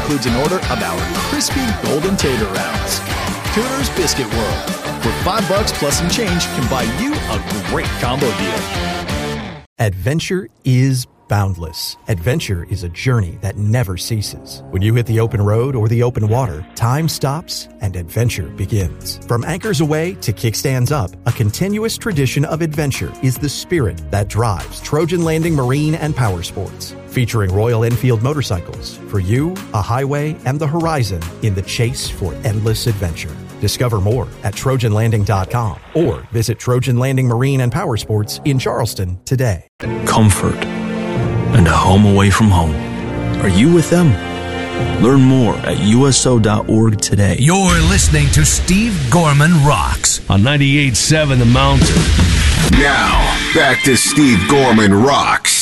includes an order of our crispy golden tater rounds. Tudor's Biscuit World, where $5 plus some change can buy you a great combo deal. Adventure is boundless. Adventure is a journey that never ceases. When you hit the open road or the open water, time stops and adventure begins. From anchors aweigh to kickstands up, a continuous tradition of adventure is the spirit that drives Trojan Landing Marine and Power Sports. Featuring Royal Enfield motorcycles, for you, a highway, and the horizon in the chase for endless adventure. Discover more at TrojanLanding.com or visit Trojan Landing Marine and Power Sports in Charleston today. Comfort and a home away from home. Are you with them? Learn more at USO.org today. You're listening to Steve Gorman Rocks on 98.7 The Mountain. Now, back to Steve Gorman Rocks